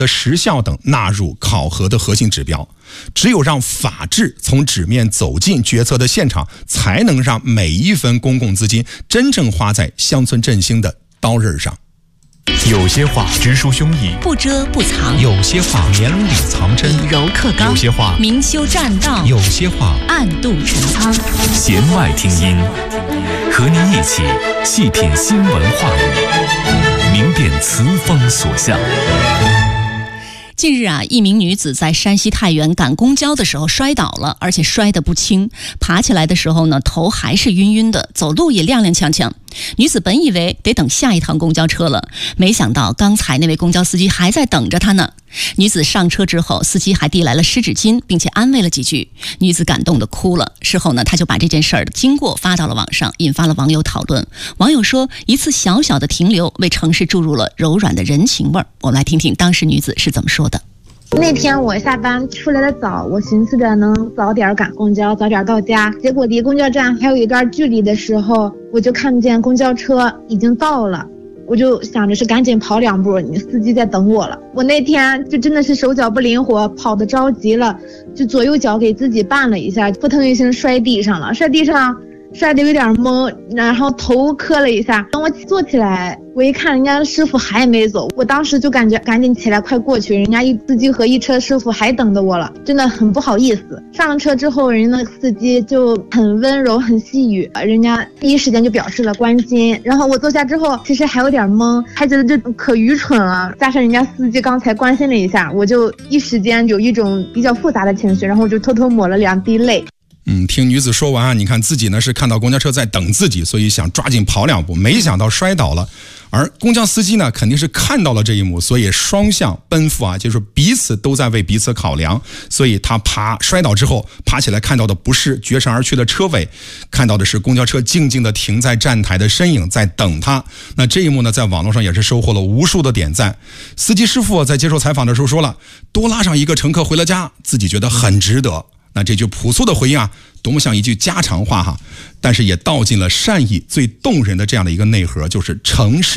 的时效等纳入考核的核心指标。只有让法治从纸面走进决策的现场，才能让每一分公共资金真正花在乡村振兴的刀刃上。 有些话直抒胸臆， 不遮不藏； 有些话绵里藏针， 以柔克刚； 有些话明修栈道； 有些话暗度陈仓。 弦外听音，和您一起细品新闻话语，明辨词风所向。 近日啊，一名女子在山西太原赶公交的时候摔倒了，而且摔得不轻。爬起来的时候呢，头还是晕晕的，走路也踉踉跄跄。女子本以为得等下一趟公交车了，没想到刚才那位公交司机还在等着她呢。女子上车之后，司机还递来了湿纸巾，并且安慰了几句。女子感动地哭了。事后呢，她就把这件事儿的经过发到了网上，引发了网友讨论。网友说，一次小小的停留，为城市注入了柔软的人情味儿。我们来听听当时女子是怎么说的。 那天我下班出来的早，我寻思着能早点赶公交，早点到家。结果离公交站还有一段距离的时候，我就看见公交车已经到了。我就想着是赶紧跑2步，你司机在等我了。我那天就真的是手脚不灵活，跑得着急了，就左右脚给自己绊了一下，扑腾一声摔地上了。摔得有点懵，然后头磕了一下。等我坐起来，我一看人家的师傅还没走，我当时就感觉赶紧起来快过去，人家一司机和一车师傅还等着我了，真的很不好意思。上了车之后，人家的司机就很温柔很细语，人家第一时间就表示了关心。然后我坐下之后，其实还有点懵，还觉得这可愚蠢了，加上人家司机刚才关心了一下，我就一时间有一种比较复杂的情绪，然后我就偷偷抹了2滴泪。 听女子说完啊，你看自己呢是看到公交车在等自己，所以想抓紧跑2步，没想到摔倒了。而公交司机呢肯定是看到了这一幕，所以双向奔赴啊，就是彼此都在为彼此考量。所以他摔倒之后爬起来，看到的不是绝尘而去的车尾，看到的是公交车静静的停在站台的身影，在等他。那这一幕呢，在网络上也是收获了无数的点赞。司机师傅在接受采访的时候说了，多拉上一个乘客回了家，自己觉得很值得。那这句朴素的回应啊，多么像一句家常话哈，但是也道尽了善意最动人的这样的一个内核，就是城市